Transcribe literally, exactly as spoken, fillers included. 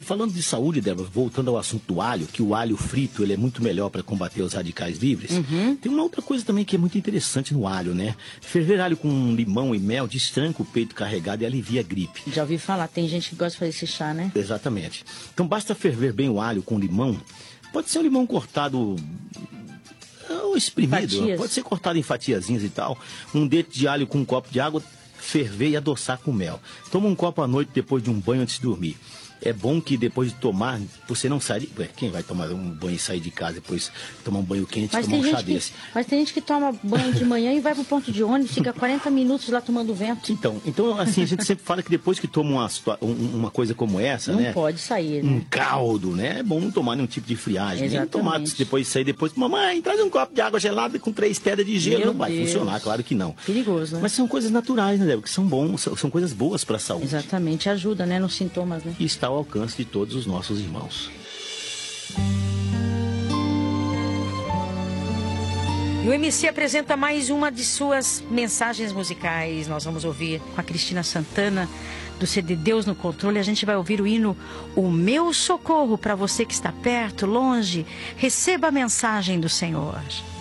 falando de saúde, Débora, voltando ao assunto do alho, que o alho frito ele é muito melhor para combater os radicais livres. Uhum. Tem uma outra coisa também que é muito interessante no alho, né? Ferver alho com limão e mel destranca o peito carregado e alivia a gripe. Já ouvi falar, tem gente que gosta de fazer esse chá, né? Exatamente. Então basta ferver bem o alho com limão. Pode ser um limão cortado ou espremido, Fatias. Pode ser cortado em fatiazinhas e tal. Um dedo de alho com um copo de água, ferver e adoçar com mel. Toma um copo à noite depois de um banho antes de dormir. É bom que depois de tomar, você não sai de... Ué, quem vai tomar um banho e sair de casa depois tomar um banho quente e tomar um chá desse? Que, mas tem gente que toma banho de manhã e vai pro ponto de ônibus, fica quarenta minutos lá tomando vento. Então, então assim, a gente sempre fala que depois que toma uma, uma coisa como essa, não né? Não pode sair, né? Um caldo, né? É bom não tomar nenhum tipo de friagem. Exatamente. Nem tomar depois de sair, depois... Mamãe, traz um copo de água gelada com três pedras de gelo. Meu não vai Deus. funcionar, claro que não. Perigoso, né? Mas são coisas naturais, né, Débora? Que são bons, são, são coisas boas para a saúde. Exatamente, ajuda, né? Nos sintomas, né? E está ao alcance de todos os nossos irmãos. E o M C apresenta mais uma de suas mensagens musicais. Nós vamos ouvir com a Cristina Santana, do C D Deus no Controle. A gente vai ouvir o hino O Meu Socorro. Para você que está perto, longe, receba a mensagem do Senhor.